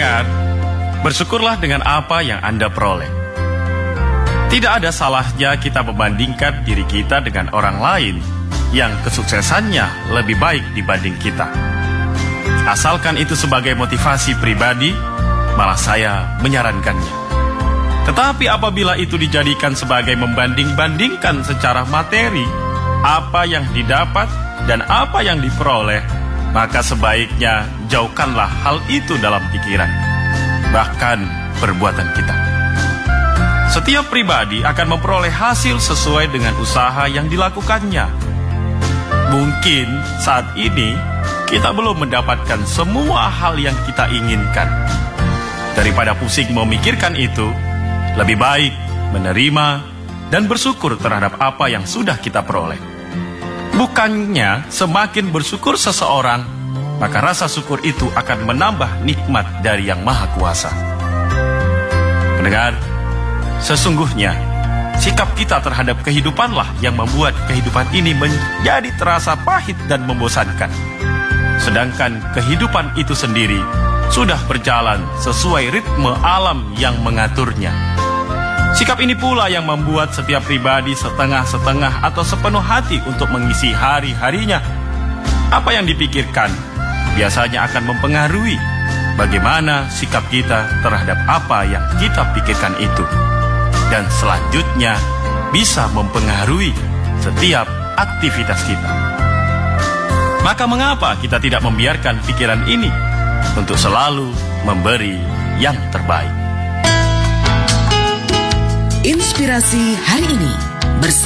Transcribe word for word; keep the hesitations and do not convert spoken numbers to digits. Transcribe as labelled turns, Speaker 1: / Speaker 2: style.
Speaker 1: Pendengar, bersyukurlah dengan apa yang Anda peroleh. Tidak ada salahnya kita membandingkan diri kita dengan orang lain yang kesuksesannya lebih baik dibanding kita. Asalkan itu sebagai motivasi pribadi, malah saya menyarankannya. Tetapi apabila itu dijadikan sebagai membanding-bandingkan secara materi, apa yang didapat dan apa yang diperoleh, maka sebaiknya jauhkanlah hal itu dalam pikiran, bahkan perbuatan kita. Setiap pribadi akan memperoleh hasil sesuai dengan usaha yang dilakukannya. Mungkin saat ini kita belum mendapatkan semua hal yang kita inginkan. Daripada pusing memikirkan itu, lebih baik menerima dan bersyukur terhadap apa yang sudah kita peroleh. Bukannya semakin bersyukur seseorang, maka rasa syukur itu akan menambah nikmat dari Yang Maha Kuasa. Pendengar, sesungguhnya sikap kita terhadap kehidupanlah yang membuat kehidupan ini menjadi terasa pahit dan membosankan. Sedangkan kehidupan itu sendiri sudah berjalan sesuai ritme alam yang mengaturnya. Sikap ini pula yang membuat setiap pribadi setengah-setengah atau sepenuh hati untuk mengisi hari-harinya. Apa yang dipikirkan biasanya akan mempengaruhi bagaimana sikap kita terhadap apa yang kita pikirkan itu. Dan selanjutnya bisa mempengaruhi setiap aktivitas kita. Maka mengapa kita tidak membiarkan pikiran ini untuk selalu memberi yang terbaik?
Speaker 2: Inspirasi hari ini bersama